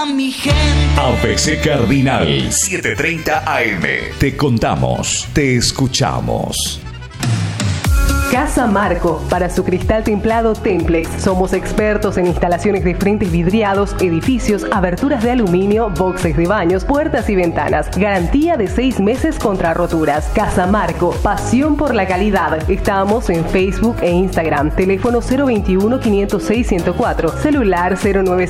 mi gente. ABC Cardinal 7:30 AM. Te contamos, te escuchamos. Casa Marco, para su cristal templado Templex. Somos expertos en instalaciones de frentes vidriados, edificios, aberturas de aluminio, boxes de baños, puertas y ventanas. Garantía de 6 meses contra roturas. Casa Marco, pasión por la calidad. Estamos en Facebook e Instagram. Teléfono 021-506-104. Celular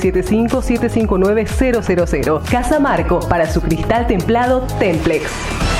0975-759-000. Casa Marco, para su cristal templado Templex.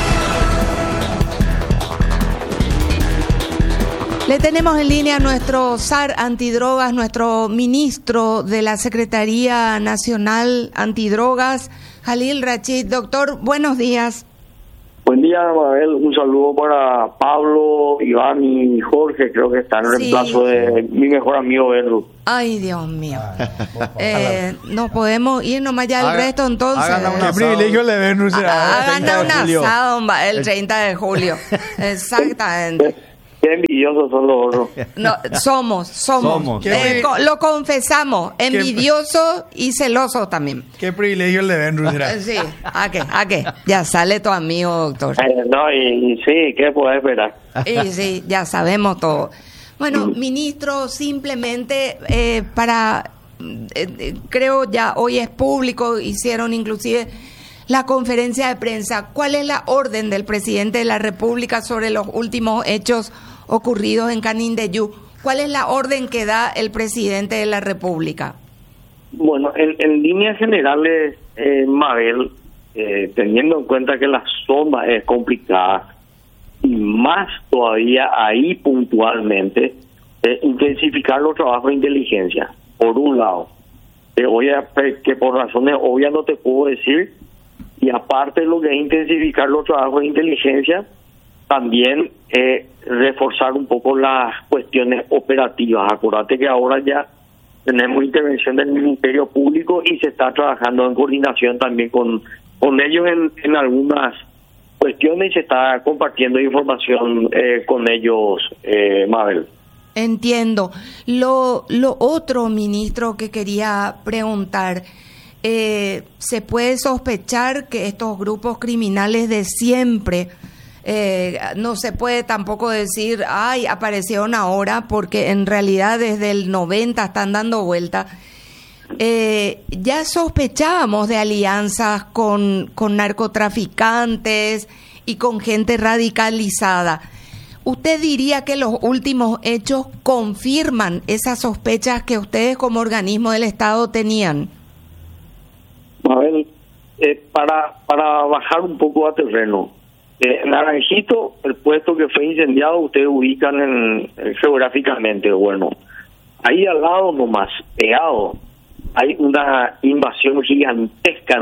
Le tenemos en línea a nuestro SAR antidrogas, nuestro ministro de la Secretaría Nacional Antidrogas, Jalil Rachid. Doctor, buenos días. Buen día, Mabel. Un saludo para Pablo, Iván y Jorge. Creo que están en reemplazo de mi mejor amigo, Berro. Ay, Dios mío. No podemos ir nomás ya el resto, entonces. Qué privilegio le ven, hagan un asado el 30 de julio. Exactamente. Qué envidiosos son los otros. No, somos. Lo confesamos, envidiosos y celosos también. Qué privilegio le ven, Rusera. Sí, ¿a qué? Ya sale tu amigo, doctor. No, y sí, ¿qué puedes esperar? Y sí, ya sabemos todo. Bueno, ministro, simplemente creo ya hoy es público, hicieron inclusive la conferencia de prensa. ¿Cuál es la orden del presidente de la República sobre los últimos hechos ocurridos en Canindeyú? ¿Cuál es la orden que da el presidente de la República? Bueno, en líneas generales, Mabel, teniendo en cuenta que la zona es complicada, y más todavía ahí puntualmente, intensificar los trabajos de inteligencia, por un lado. Que por razones obvias no te puedo decir. Y aparte de lo que es intensificar los trabajos de inteligencia, también reforzar un poco las cuestiones operativas. Acuérdate que ahora ya tenemos intervención del Ministerio Público y se está trabajando en coordinación también con ellos en algunas cuestiones y se está compartiendo información con ellos, Mabel. Entiendo. Lo otro, ministro, que quería preguntar... se puede sospechar que estos grupos criminales de siempre, no se puede tampoco decir, aparecieron ahora, porque en realidad desde el 90 están dando vuelta. Ya sospechábamos de alianzas con narcotraficantes y con gente radicalizada. ¿Usted diría que los últimos hechos confirman esas sospechas que ustedes como organismo del Estado tenían? A ver, para bajar un poco a terreno, Naranjito, el puesto que fue incendiado, ustedes ubican geográficamente, bueno, ahí al lado nomás, pegado, hay una invasión gigantesca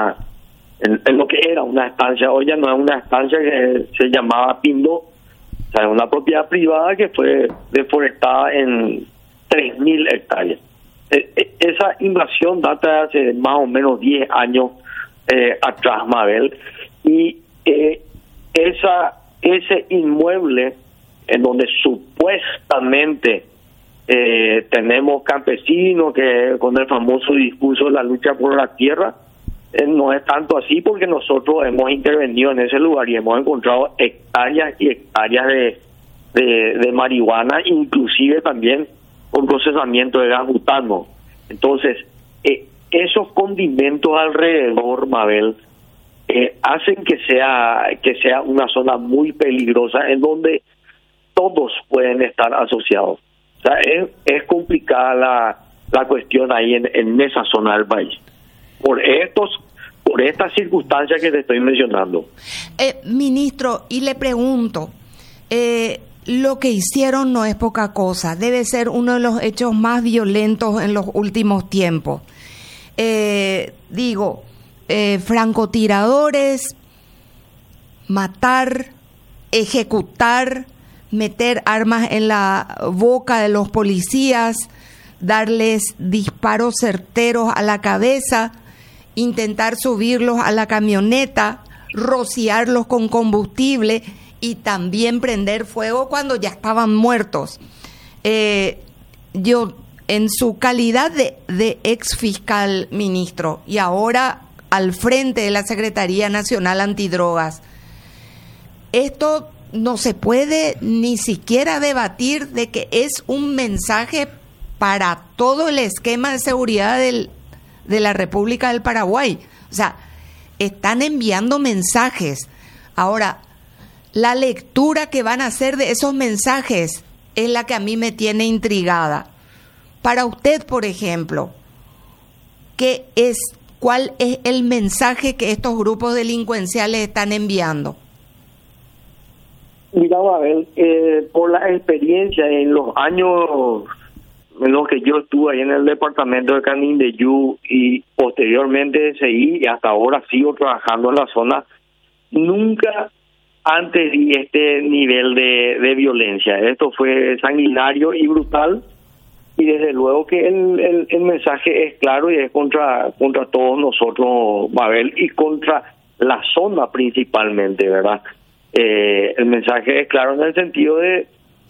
en lo que era una estancia. Hoy ya no es una estancia, que se llamaba Pindo, o sea, una propiedad privada que fue deforestada en 3.000 hectáreas. Esa invasión data de hace más o menos 10 años atrás, Mabel, y ese inmueble en donde supuestamente tenemos campesinos que con el famoso discurso de la lucha por la tierra, no es tanto así, porque nosotros hemos intervenido en ese lugar y hemos encontrado hectáreas y hectáreas de marihuana, inclusive también con procesamiento de gas butano. Entonces, esos condimentos alrededor, Mabel, hacen que sea una zona muy peligrosa en donde todos pueden estar asociados. O sea, es complicada la cuestión ahí en esa zona del país. Por estas circunstancias que te estoy mencionando. Ministro, y le pregunto, lo que hicieron no es poca cosa, debe ser uno de los hechos más violentos en los últimos tiempos. Francotiradores, matar, ejecutar, meter armas en la boca de los policías, darles disparos certeros a la cabeza, intentar subirlos a la camioneta, rociarlos con combustible y también prender fuego cuando ya estaban muertos. Yo en su calidad de ex fiscal, ministro, y ahora al frente de la Secretaría Nacional Antidrogas, esto no se puede ni siquiera debatir de que es un mensaje para todo el esquema de seguridad de la República del Paraguay. O sea, están enviando mensajes. Ahora, la lectura que van a hacer de esos mensajes es la que a mí me tiene intrigada. Para usted, por ejemplo, ¿cuál es el mensaje que estos grupos delincuenciales están enviando? Mira, Abel, por la experiencia en los años en los que yo estuve ahí en el departamento de Canindeyú y posteriormente seguí y hasta ahora sigo trabajando en la zona, nunca antes vi este nivel de violencia. Esto fue sanguinario y brutal, y desde luego que el mensaje es claro y es contra todos nosotros, Mabel, y contra la zona principalmente, ¿verdad? El mensaje es claro en el sentido de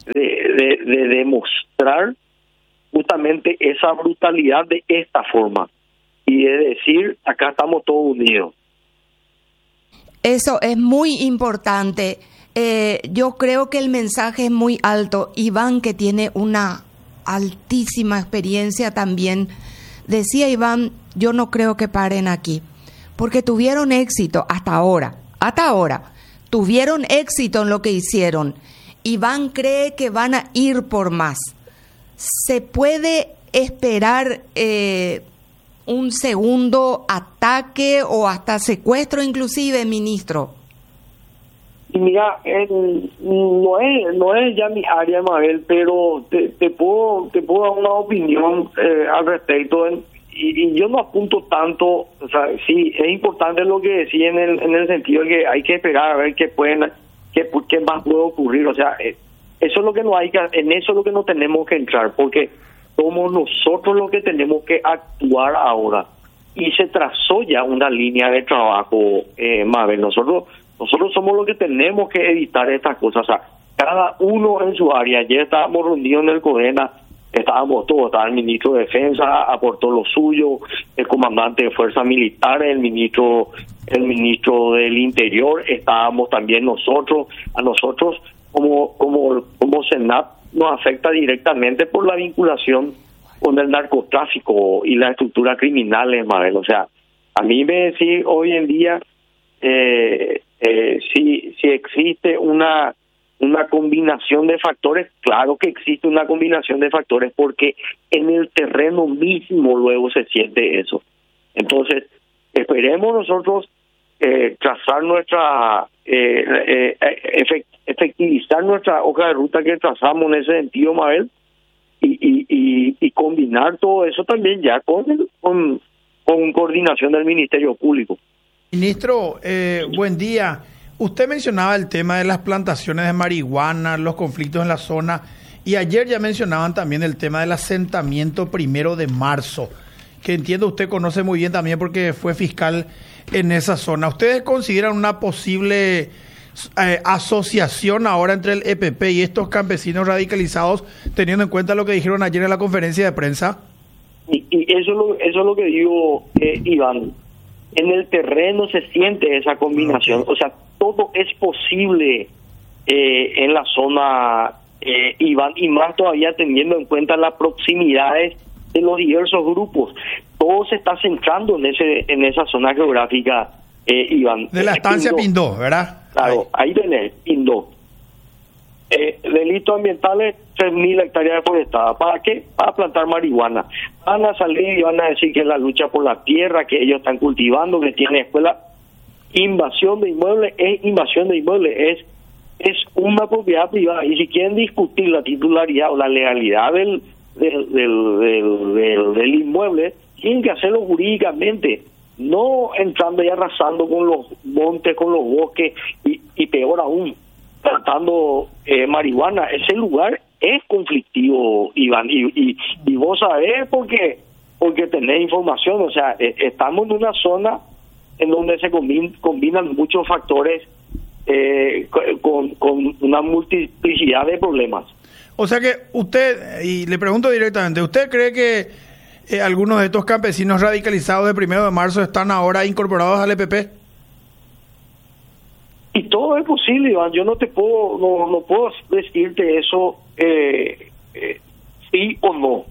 demostrar justamente esa brutalidad de esta forma y de decir, acá estamos todos unidos. Eso es muy importante. Yo creo que el mensaje es muy alto. Iván, que tiene una altísima experiencia también, decía Iván, yo no creo que paren aquí, porque tuvieron éxito hasta ahora, tuvieron éxito en lo que hicieron. Iván cree que van a ir por más. ¿Se puede esperar un segundo ataque o hasta secuestro inclusive, ministro? Y mira, no es ya mi área, Mabel, pero te puedo dar una opinión al respecto. Y yo no apunto tanto, o sea, sí, es importante lo que decía en el sentido de que hay que esperar a ver qué más puede ocurrir. O sea, eso es lo que no hay que, en eso es lo que no tenemos que entrar, porque somos nosotros los que tenemos que actuar ahora. Y se trazó ya una línea de trabajo, Mabel. Nosotros somos los que tenemos que evitar estas cosas. O sea, cada uno en su área. Ayer estábamos reunidos en el CODENA, estábamos todos, estaba el ministro de Defensa, aportó lo suyo, el comandante de Fuerzas Militares, el ministro del Interior, estábamos también nosotros. A nosotros como Senat nos afecta directamente por la vinculación con el narcotráfico y la estructura criminal, Mabel. O sea, a mí me decís hoy en día si existe una combinación de factores. Claro que existe una combinación de factores, porque en el terreno mismo luego se siente eso. Entonces, esperemos nosotros trazar efectivizar nuestra hoja de ruta que trazamos en ese sentido, Mabel, y combinar todo eso también ya con coordinación del Ministerio Público. Ministro, buen día. Usted mencionaba el tema de las plantaciones de marihuana, los conflictos en la zona, y ayer ya mencionaban también el tema del asentamiento 1 de marzo, que entiendo usted conoce muy bien también porque fue fiscal en esa zona. ¿Ustedes consideran una posible asociación ahora entre el EPP y estos campesinos radicalizados, teniendo en cuenta lo que dijeron ayer en la conferencia de prensa? Y eso es lo que digo, Iván. En el terreno se siente esa combinación. Okay. O sea, todo es posible en la zona, Iván, y más todavía teniendo en cuenta las proximidades de los diversos grupos. Todo se está centrando en esa zona geográfica, Iván. De la estancia Pindó, ¿verdad? Claro, ahí tenés, Pindó. Delitos ambientales, 3.000 hectáreas deforestadas. ¿Para qué? Para plantar marihuana. Van a salir y van a decir que es la lucha por la tierra, que ellos están cultivando, que tienen escuela. Invasión de inmuebles es invasión de inmuebles, es una propiedad privada. Y si quieren discutir la titularidad o la legalidad del inmueble, tienen que hacerlo jurídicamente, no entrando y arrasando con los montes, con los bosques y peor aún, plantando marihuana. Ese lugar es conflictivo, Iván, y vos sabés porque tenés información. O sea, estamos en una zona en donde se combinan muchos factores con una multiplicidad de problemas. O sea que usted, y le pregunto directamente, ¿usted cree que algunos de estos campesinos radicalizados de 1 de marzo están ahora incorporados al EPP? Y todo es posible, Iván. Yo no puedo decirte eso sí o no.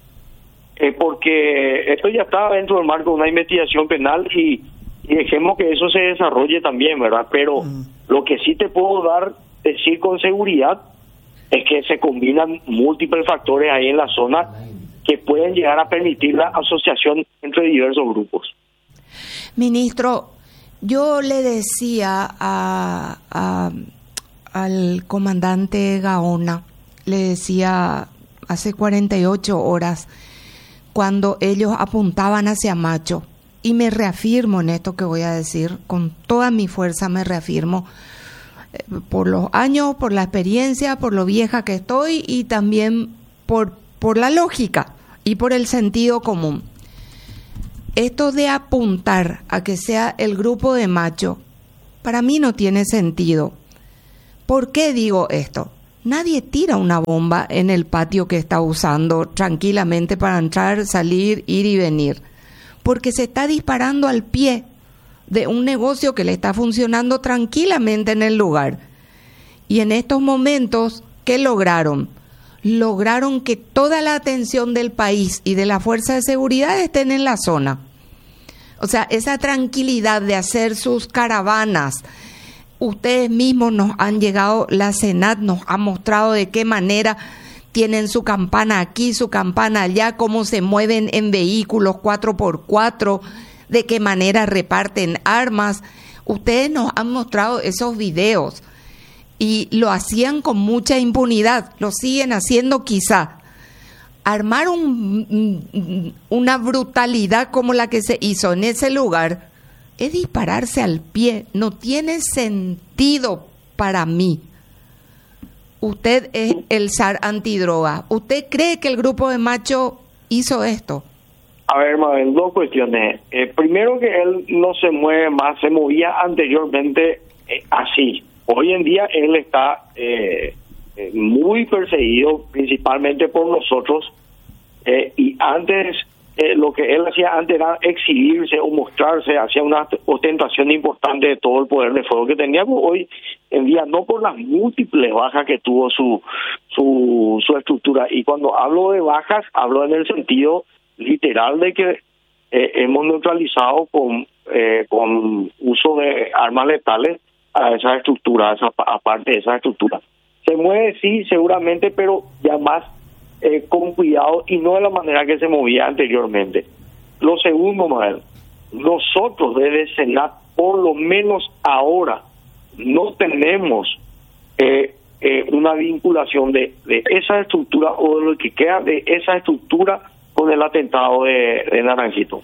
Porque esto ya está dentro del marco de una investigación penal y dejemos que eso se desarrolle también, ¿verdad? Pero lo que sí te puedo decir con seguridad es que se combinan múltiples factores ahí en la zona que pueden llegar a permitir la asociación entre diversos grupos. Ministro, yo le decía al comandante Gaona, le decía hace 48 horas, cuando ellos apuntaban hacia Macho, y me reafirmo en esto que voy a decir, con toda mi fuerza me reafirmo, por los años, por la experiencia, por lo vieja que estoy y también por la lógica y por el sentido común. Esto de apuntar a que sea el grupo de Macho, para mí no tiene sentido. ¿Por qué digo esto? Nadie tira una bomba en el patio que está usando tranquilamente para entrar, salir, ir y venir, porque se está disparando al pie de un negocio que le está funcionando tranquilamente en el lugar. Y en estos momentos, ¿qué lograron? Lograron que toda la atención del país y de la fuerza de seguridad estén en la zona. O sea, esa tranquilidad de hacer sus caravanas. Ustedes mismos nos han llegado, la Senat nos ha mostrado de qué manera tienen su campana aquí, su campana allá, cómo se mueven en vehículos 4x4, de qué manera reparten armas. Ustedes nos han mostrado esos videos y lo hacían con mucha impunidad, lo siguen haciendo quizá. Armar una brutalidad como la que se hizo en ese lugar es dispararse al pie, no tiene sentido para mí. Usted es el zar antidroga. ¿Usted cree que el grupo de Macho hizo esto? A ver, Mabel, dos cuestiones. Primero, que él no se mueve más, se movía anteriormente así. Hoy en día él está muy perseguido, principalmente por nosotros, y antes lo que él hacía antes era exhibirse o mostrarse, hacía una ostentación importante de todo el poder de fuego que teníamos. Hoy en día, no por las múltiples bajas que tuvo su estructura, y cuando hablo de bajas, hablo en el sentido literal de que hemos neutralizado con uso de armas letales a esa estructura, aparte de esa estructura. Se mueve, sí, seguramente, pero ya más con cuidado y no de la manera que se movía anteriormente. Lo segundo, Manuel, nosotros desde Senat, por lo menos ahora, no tenemos una vinculación de esa estructura o de lo que queda de esa estructura con el atentado de Naranjito.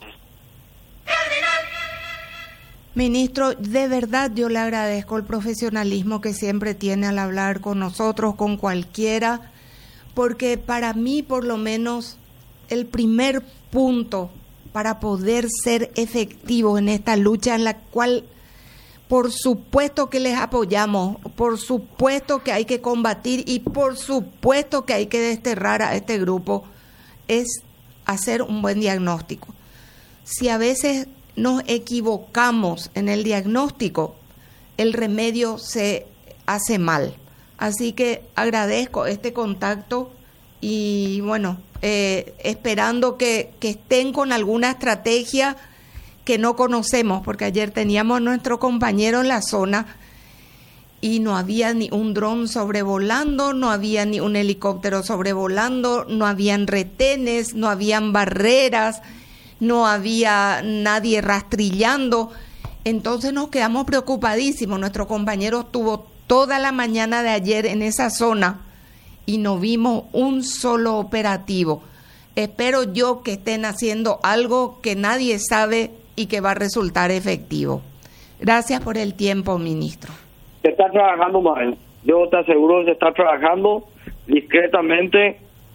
Ministro, de verdad yo le agradezco el profesionalismo que siempre tiene al hablar con nosotros, con cualquiera, porque para mí, por lo menos, el primer punto para poder ser efectivo en esta lucha en la cual, por supuesto que les apoyamos, por supuesto que hay que combatir y por supuesto que hay que desterrar a este grupo, es hacer un buen diagnóstico. Si a veces nos equivocamos en el diagnóstico, el remedio se hace mal. Así que agradezco este contacto y bueno, esperando que estén con alguna estrategia que no conocemos, porque ayer teníamos a nuestro compañero en la zona y no había ni un dron sobrevolando, no había ni un helicóptero sobrevolando, no habían retenes, no habían barreras, no había nadie rastrillando. Entonces nos quedamos preocupadísimos. Nuestro compañero estuvo toda la mañana de ayer en esa zona y no vimos un solo operativo. Espero yo que estén haciendo algo que nadie sabe y que va a resultar efectivo. Gracias por el tiempo, ministro. Se está trabajando, Manuel. Yo te aseguro, se está trabajando discretamente.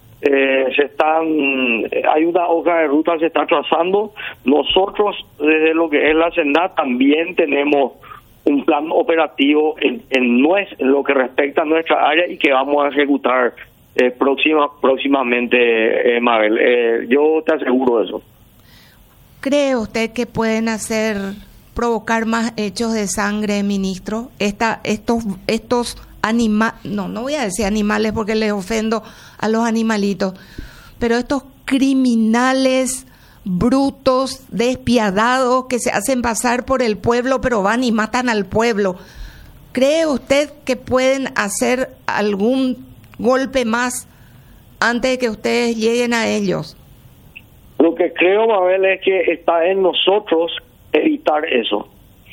Hay una hoja de ruta, se está trazando. Nosotros, desde lo que es la Senat, también tenemos un plan operativo en lo que respecta a nuestra área y que vamos a ejecutar próximamente, Mabel. Yo te aseguro eso. ¿Cree usted que pueden provocar más hechos de sangre, ministro? Estos animales, no voy a decir animales porque les ofendo a los animalitos, pero estos criminales brutos, despiadados, que se hacen pasar por el pueblo, pero van y matan al pueblo. ¿Cree usted que pueden hacer algún golpe más antes de que ustedes lleguen a ellos? Lo que creo, Mabel, es que está en nosotros evitar eso.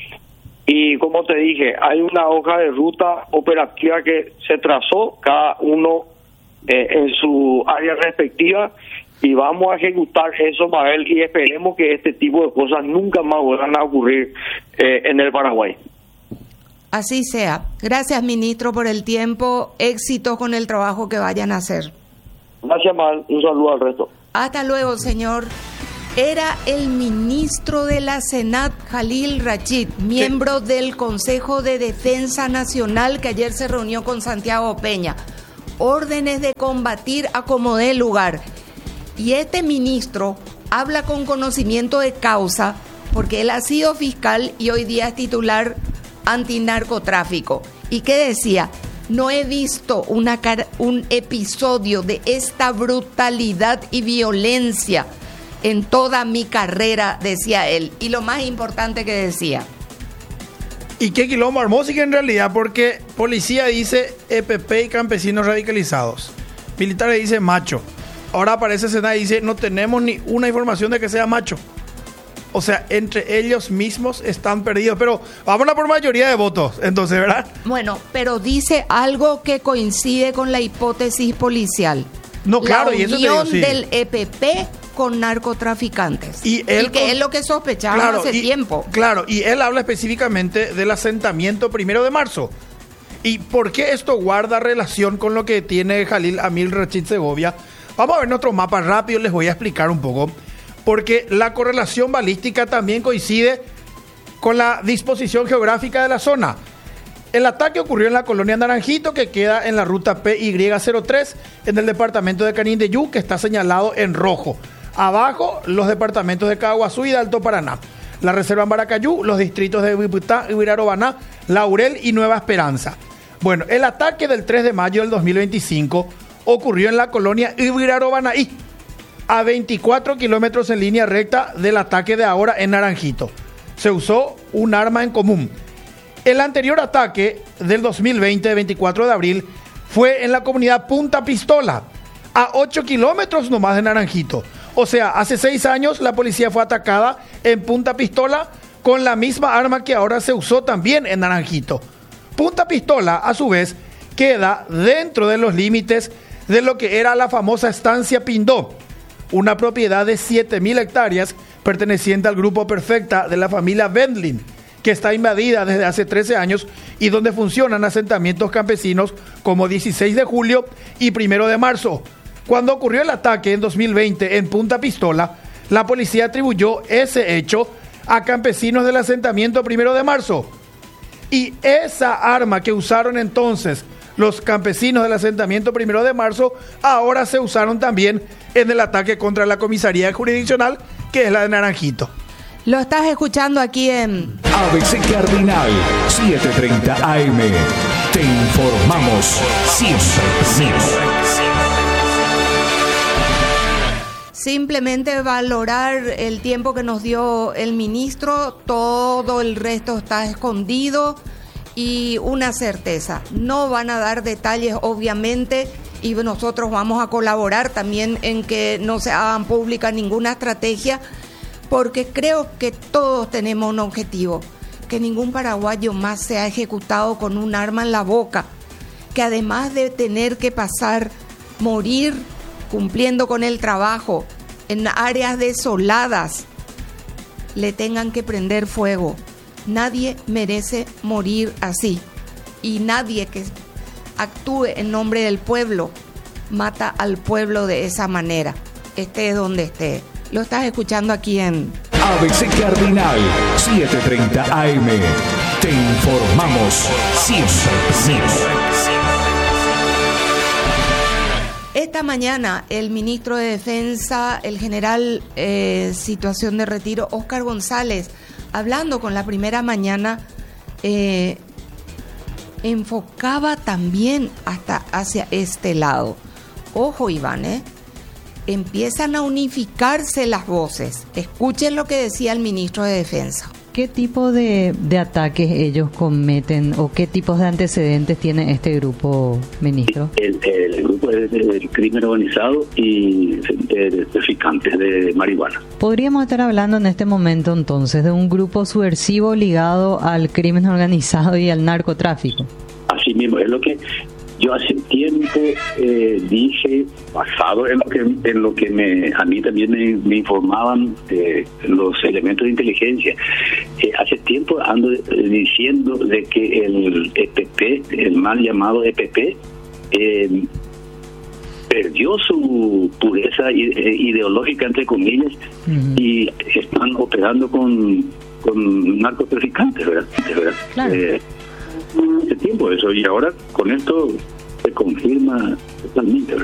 Y como te dije, hay una hoja de ruta operativa que se trazó, cada uno en su área respectiva, y vamos a ejecutar eso, Mabel, y esperemos que este tipo de cosas nunca más vuelvan a ocurrir en el Paraguay. Así sea. Gracias, ministro, por el tiempo. Éxito con el trabajo que vayan a hacer. Gracias, Mabel. Un saludo al resto. Hasta luego, señor. Era el ministro de la Senat, Jalil Rachid, miembro del Consejo de Defensa Nacional, que ayer se reunió con Santiago Peña. Órdenes de combatir a como dé lugar. Y este ministro habla con conocimiento de causa porque él ha sido fiscal y hoy día es titular antinarcotráfico. ¿Y qué decía? No he visto un episodio de esta brutalidad y violencia en toda mi carrera, decía él. Y lo más importante que decía. ¿Y qué quilombo armó? Sí que en realidad, porque policía dice EPP y campesinos radicalizados. Militares dice macho. Ahora aparece Senat y dice no tenemos ni una información de que sea macho. O sea, entre ellos mismos están perdidos. Pero vámonos por mayoría de votos, entonces, ¿verdad? Bueno, pero dice algo que coincide con la hipótesis policial. No, claro, y eso te digo, sí. La unión del EPP con narcotraficantes. Y que es lo que sospechábamos hace tiempo. Claro, y él habla específicamente del asentamiento 1 de marzo. ¿Y por qué esto guarda relación con lo que tiene Jalil Amil Rachid Segovia? Vamos a ver nuestro mapa rápido, les voy a explicar un poco. Porque la correlación balística también coincide con la disposición geográfica de la zona. El ataque ocurrió en la colonia Naranjito, que queda en la ruta PY03, en el departamento de Canindeyú, que está señalado en rojo. Abajo, los departamentos de Caguazú y de Alto Paraná. La reserva en Baracayú, los distritos de Huiputá, Ibirarobaná, Laurel y Nueva Esperanza. Bueno, el ataque del 3 de mayo del 2025 ocurrió en la colonia Ibirarobanaí, a 24 kilómetros en línea recta del ataque de ahora en Naranjito. Se usó un arma en común. El anterior ataque del 2020, 24 de abril, fue en la comunidad Punta Pistola, a 8 kilómetros nomás de Naranjito. O sea, hace 6 años la policía fue atacada en Punta Pistola con la misma arma que ahora se usó también en Naranjito. Punta Pistola, a su vez, queda dentro de los límites de lo que era la famosa estancia Pindó, una propiedad de 7.000 hectáreas perteneciente al grupo Perfecta de la familia Wendling, que está invadida desde hace 13 años y donde funcionan asentamientos campesinos como 16 de julio y 1 de marzo. Cuando ocurrió el ataque en 2020 en Punta Pistola, la policía atribuyó ese hecho a campesinos del asentamiento 1 de marzo. Y esa arma que usaron entonces los campesinos del asentamiento 1 de marzo, ahora se usaron también en el ataque contra la comisaría jurisdiccional, que es la de Naranjito. Lo estás escuchando aquí en ABC Cardinal 7:30 AM. Te informamos siempre. Simplemente valorar el tiempo que nos dio el ministro, todo el resto está escondido. Y una certeza, no van a dar detalles obviamente y nosotros vamos a colaborar también en que no se hagan pública ninguna estrategia, porque creo que todos tenemos un objetivo, que ningún paraguayo más sea ejecutado con un arma en la boca, que además de tener que morir cumpliendo con el trabajo en áreas desoladas, le tengan que prender fuego. Nadie merece morir así, y nadie que actúe en nombre del pueblo mata al pueblo de esa manera, esté donde esté. Lo estás escuchando aquí en ABC Cardinal 7:30 AM. Te informamos siempre. esta mañana el ministro de Defensa, el general situación de retiro, Óscar González, hablando con La Primera Mañana, enfocaba también hasta hacia este lado. Ojo, Iván, empiezan a unificarse las voces. Escuchen lo que decía el ministro de Defensa. ¿Qué tipo de ataques ellos cometen o qué tipos de antecedentes tiene este grupo, ministro? El grupo es del crimen organizado y de traficantes de marihuana. ¿Podríamos estar hablando en este momento entonces de un grupo subversivo ligado al crimen organizado y al narcotráfico? Así mismo, es lo que yo hace tiempo dije, basado en lo que a mí también me informaban los elementos de inteligencia. Hace tiempo ando diciendo de que el EPP, el mal llamado EPP, perdió su pureza ideológica, entre comillas, y están operando con narcotraficantes, ¿verdad? Claro. Hace tiempo eso, y ahora con esto se confirma totalmente.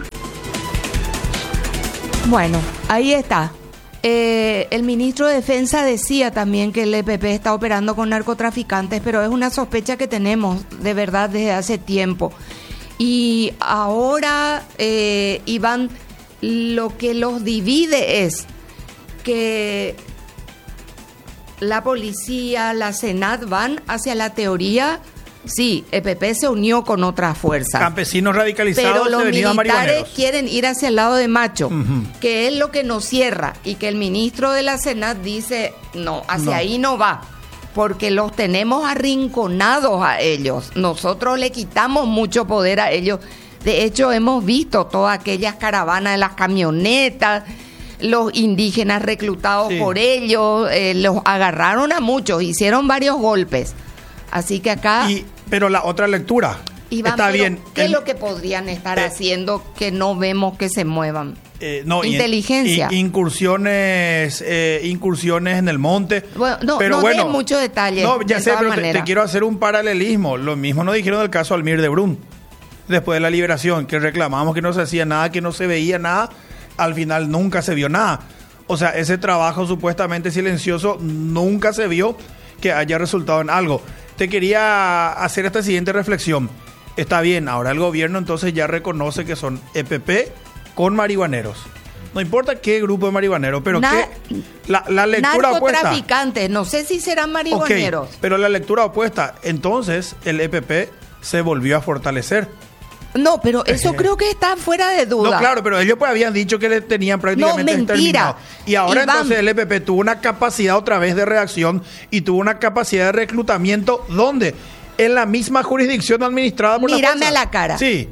Bueno, ahí está. El ministro de Defensa decía también que el EPP está operando con narcotraficantes, pero es una sospecha que tenemos de verdad desde hace tiempo. Y ahora, Iván, lo que los divide es que la policía, la Senat van hacia la teoría. Sí, EPP se unió con otras fuerzas. Campesinos radicalizados, pero los devenidos militares marihuaneros. quieren ir hacia el lado de Macho, que es lo que nos cierra, y que el ministro de la Senat dice, no, hacia ahí no va, porque los tenemos arrinconados a ellos. Nosotros le quitamos mucho poder a ellos. De hecho, hemos visto todas aquellas caravanas de las camionetas, los indígenas reclutados por ellos, los agarraron a muchos, hicieron varios golpes. Así que acá... Pero la otra lectura, Iván, está bien. ¿Qué es lo que podrían estar haciendo que no vemos que se muevan? Inteligencia. Incursiones en el monte. Bueno, pero no den muchos detalles. No, ya de sé, pero todas te quiero hacer un paralelismo. Lo mismo nos dijeron del caso Almir de Brun. Después de la liberación, que reclamamos que no se hacía nada, que no se veía nada. Al final nunca se vio nada. O sea, ese trabajo supuestamente silencioso nunca se vio que haya resultado en algo. Te quería hacer esta siguiente reflexión. Está bien, ahora el gobierno entonces ya reconoce que son EPP con marihuaneros. No importa qué grupo de marihuaneros, pero la lectura opuesta. Narcotraficantes, no sé si serán marihuaneros. Okay, pero la lectura opuesta, entonces el EPP se volvió a fortalecer. No, pero eso creo que está fuera de duda. No, claro, pero ellos pues habían dicho que le tenían prácticamente exterminado. Y ahora Iván, entonces el EPP tuvo una capacidad otra vez de reacción y tuvo una capacidad de reclutamiento, ¿dónde? En la misma jurisdicción administrada por la fuerza. Mírame a la cara. Sí.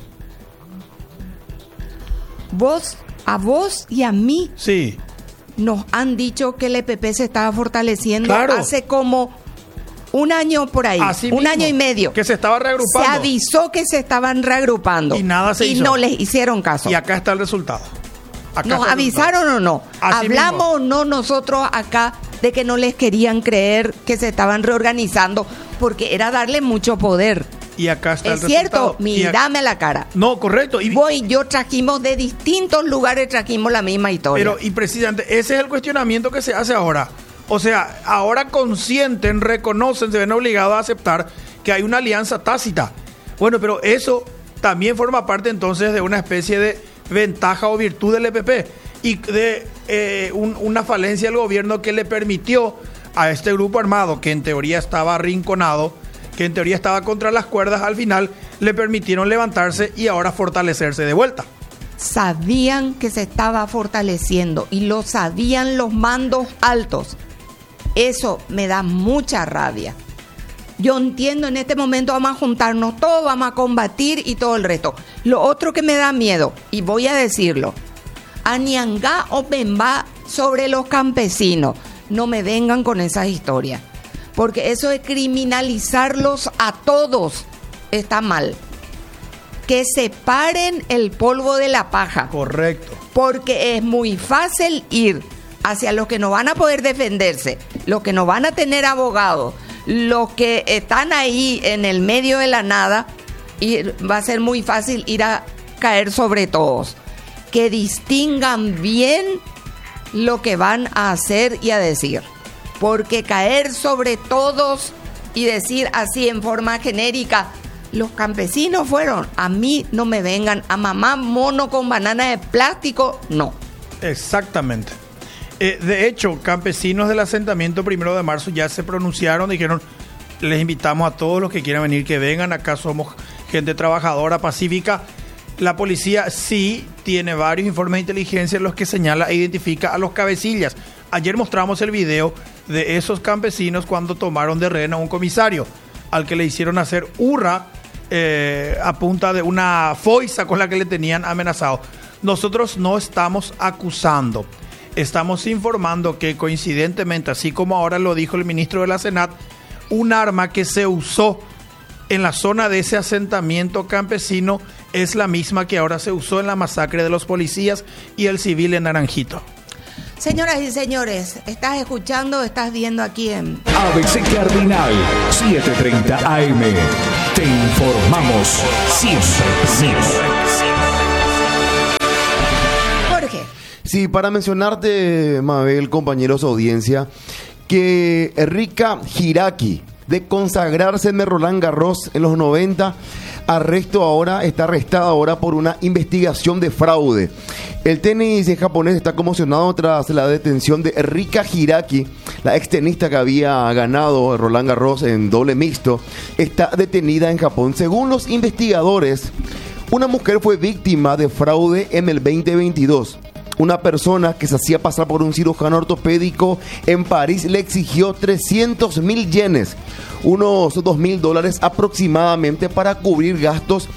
A vos y a mí. Sí. Nos han dicho que el EPP se estaba fortaleciendo hace como un año por ahí, un año y medio. Que se estaba reagrupando. Se avisó que se estaban reagrupando. Y nada se hizo. Y no les hicieron caso. Y acá está el resultado. ¿Nos avisaron o no? ¿Hablamos o no nosotros acá de que no les querían creer que se estaban reorganizando? Porque era darle mucho poder. Y acá está el resultado. Es cierto, mírame a la cara. No, correcto. Yo trajimos de distintos lugares, trajimos la misma historia. Pero, y precisamente, ese es el cuestionamiento que se hace ahora. O sea, ahora consienten, reconocen, se ven obligados a aceptar que hay una alianza tácita. Bueno, pero eso también forma parte entonces de una especie de ventaja o virtud del EPP y de una falencia del gobierno que le permitió a este grupo armado, que en teoría estaba arrinconado, que en teoría estaba contra las cuerdas, al final le permitieron levantarse y ahora fortalecerse de vuelta. Sabían que se estaba fortaleciendo y lo sabían los mandos altos. Eso me da mucha rabia. Yo entiendo, en este momento vamos a juntarnos todos, vamos a combatir y todo el resto. Lo otro que me da miedo, y voy a decirlo, Aniangá o Pemba sobre los campesinos. No me vengan con esas historias, porque eso de criminalizarlos a todos está mal. Que separen el polvo de la paja. Correcto. Porque es muy fácil ir hacia los que no van a poder defenderse, los que no van a tener abogados, los que están ahí en el medio de la nada, y va a ser muy fácil ir a caer sobre todos. que distingan bien lo que van a hacer y a decir. Porque caer sobre todos y decir así en forma genérica, los campesinos fueron, a mí no me vengan a mamar mono con banana de plástico, no. Exactamente. De hecho, campesinos del asentamiento 1 de marzo ya se pronunciaron, dijeron, les invitamos a todos los que quieran venir que vengan, acá somos gente trabajadora, pacífica. La policía sí tiene varios informes de inteligencia en los que señala e identifica a los cabecillas. Ayer mostramos el video de esos campesinos cuando tomaron de rehén a un comisario, al que le hicieron hacer hurra a punta de una foiza con la que le tenían amenazado. Nosotros no estamos acusando, estamos informando que coincidentemente, así como ahora lo dijo el ministro de la Senat, un arma que se usó en la zona de ese asentamiento campesino es la misma que ahora se usó en la masacre de los policías y el civil en Naranjito. Señoras y señores, estás escuchando, estás viendo aquí en ABC Cardinal 7:30 AM. Te informamos siempre. Jorge. Sí, para mencionarte, Mabel, compañeros de audiencia, que Erika Hiraki, de consagrarse en Roland Garros en los 90, está arrestada ahora por una investigación de fraude. El tenis japonés está conmocionado tras la detención de Erika Hiraki, la extenista que había ganado Roland Garros en doble mixto. Está detenida en Japón. Según los investigadores, una mujer fue víctima de fraude en el 2022. Una persona que se hacía pasar por un cirujano ortopédico en París le exigió 300.000 yenes, unos $2.000 aproximadamente, para cubrir gastos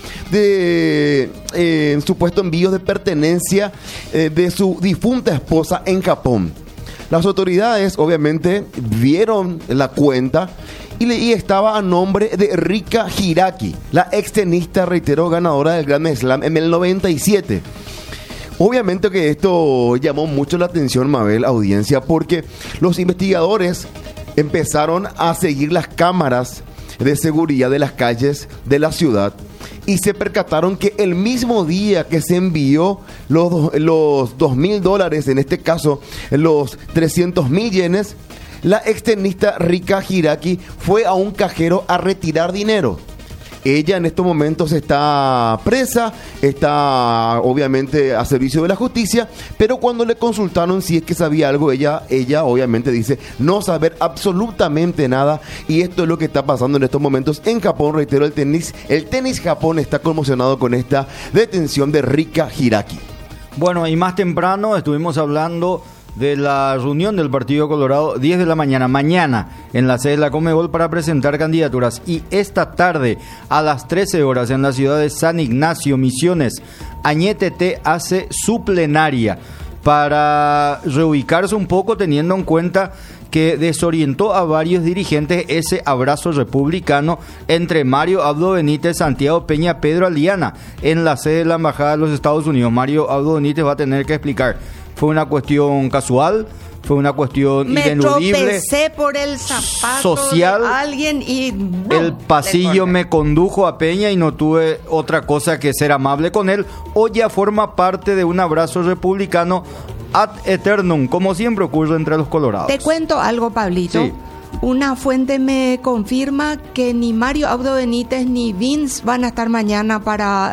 de supuesto envío de pertenencia de su difunta esposa en Japón. Las autoridades obviamente vieron la cuenta y estaba a nombre de Rika Hiraki, la extenista, reitero, ganadora del Grand Slam en el 97. Obviamente que esto llamó mucho la atención, Mabel, audiencia, porque los investigadores empezaron a seguir las cámaras de seguridad de las calles de la ciudad y se percataron que el mismo día que se envió los $2.000, en este caso los 300.000 yenes, la extenista Rika Hiraki fue a un cajero a retirar dinero. Ella en estos momentos está presa, está obviamente a servicio de la justicia, pero cuando le consultaron si es que sabía algo, ella obviamente dice no saber absolutamente nada, y esto es lo que está pasando en estos momentos en Japón. Reitero, el tenis Japón está conmocionado con esta detención de Rika Hiraki. Bueno, y más temprano estuvimos hablando de la reunión del Partido Colorado, 10 de la mañana, en la sede de la Conmebol, para presentar candidaturas. Y esta tarde, a las 13 horas, en la ciudad de San Ignacio, Misiones, Añetete hace su plenaria para reubicarse un poco, teniendo en cuenta que desorientó a varios dirigentes ese abrazo republicano entre Mario Abdo Benítez, Santiago Peña, Pedro Aliana, en la sede de la Embajada de los Estados Unidos. Mario Abdo Benítez va a tener que explicar. ¿Fue una cuestión casual? ¿Fue una cuestión ineludible? Me tropecé por el zapato social, de alguien y... el pasillo me condujo a Peña y no tuve otra cosa que ser amable con él. O ya forma parte de un abrazo republicano ad eternum, como siempre ocurre entre los colorados. Te cuento algo, Pablito. Sí. Una fuente me confirma que ni Mario Abdo Benítez ni Vince van a estar mañana para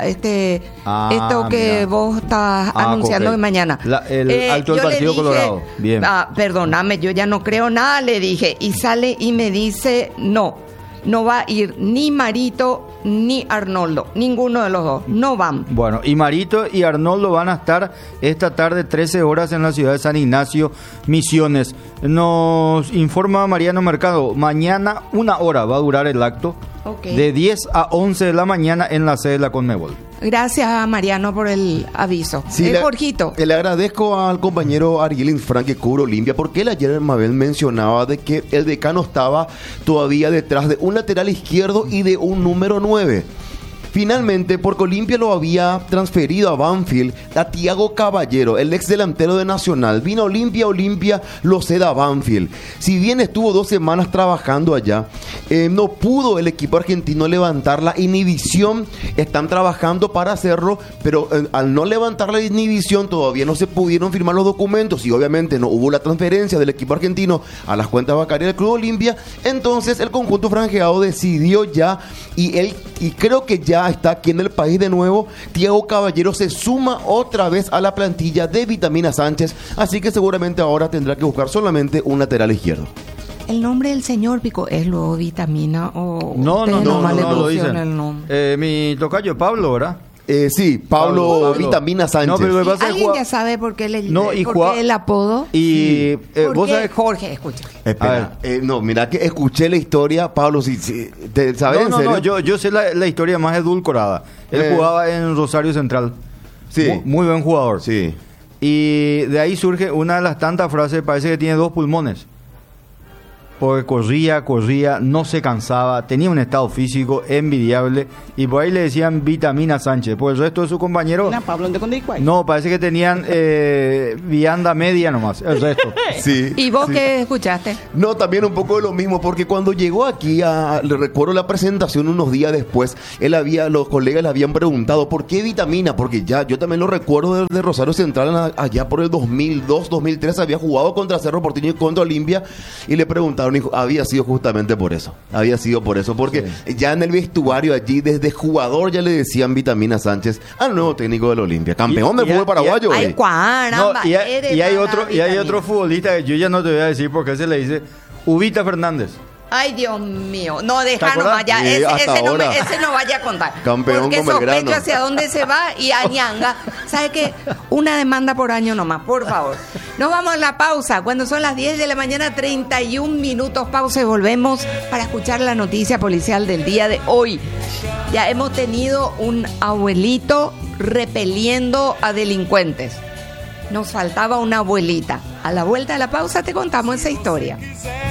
esto que mira, vos estás anunciando de mañana. El alto del Partido Colorado. Bien. Perdóname, yo ya no creo nada, le dije. Y sale y me dice, no va a ir ni Marito ni Arnoldo, ninguno de los dos, no van. Bueno, y Marito y Arnoldo van a estar esta tarde 13 horas en la ciudad de San Ignacio, Misiones. Nos informa Mariano Mercado, mañana 1 hora va a durar el acto, de 10 a 11 de la mañana en la sede de la Conmebol. Gracias a Mariano por el aviso. Sí, Jorgito. Le agradezco al compañero Ariel Infran que cubre Olimpia, porque él ayer, Mabel, mencionaba de que el decano estaba todavía detrás de un lateral izquierdo y de un número 9. Finalmente, porque Olimpia lo había transferido a Banfield a Thiago Caballero, el ex delantero de Nacional. Vino a Olimpia lo cede a Banfield. Si bien estuvo 2 semanas trabajando allá, no pudo el equipo argentino levantar la inhibición. Están trabajando para hacerlo, pero al no levantar la inhibición todavía no se pudieron firmar los documentos y obviamente no hubo la transferencia del equipo argentino a las cuentas bancarias del Club Olimpia. Entonces el conjunto franjeado decidió ya, y creo que ya está aquí en el país de nuevo. Thiago Caballero se suma otra vez a la plantilla de Vitamina Sánchez, así que seguramente ahora tendrá que buscar solamente un lateral izquierdo. ¿El nombre del señor Pico es luego Vitamina o No lo dicen. el nombre? Mi tocayo Pablo, ¿verdad? Sí, Pablo Vitamina Sánchez. No, pero ¿Alguien ya sabe por qué el apodo? Y vos sabés, Jorge, escucha. Espera, no, mira que escuché la historia, Pablo, si ¿sabes? No, yo sé la historia más edulcorada. Él jugaba en Rosario Central. Sí. Muy buen jugador. Sí. Y de ahí surge una de las tantas frases, parece que tiene 2 pulmones. Porque corría, no se cansaba, tenía un estado físico envidiable, y por ahí le decían Vitamina Sánchez. Por el resto de sus compañeros, no, parece que tenían vianda media nomás, el resto. Sí. ¿Y vos qué escuchaste? No, también un poco de lo mismo, porque cuando llegó aquí, le recuerdo la presentación unos días después, los colegas le habían preguntado, ¿por qué Vitamina? Porque ya, yo también lo recuerdo de Rosario Central, allá por el 2002, 2003, había jugado contra Cerro Porteño y contra Olimpia, y le preguntaron, había sido justamente por eso, porque ya en el vestuario allí, desde jugador ya le decían Vitamina Sánchez al nuevo técnico del Olimpia, campeón del fútbol paraguayo. Y hay otro futbolista que yo ya no te voy a decir porque se le dice Ubita Fernández. Ay, Dios mío. No, deja nomás ya. Ese no vaya a contar. Campeón porque con Belgrano. sospecho hacia dónde se va y añanga. ¿Sabe qué? Una demanda por año nomás, por favor. Nos vamos a la pausa. Cuando son las 10 de la mañana, 31 minutos. Pausa y volvemos para escuchar la noticia policial del día de hoy. Ya hemos tenido un abuelito repeliendo a delincuentes. Nos faltaba una abuelita. A la vuelta de la pausa te contamos esa historia.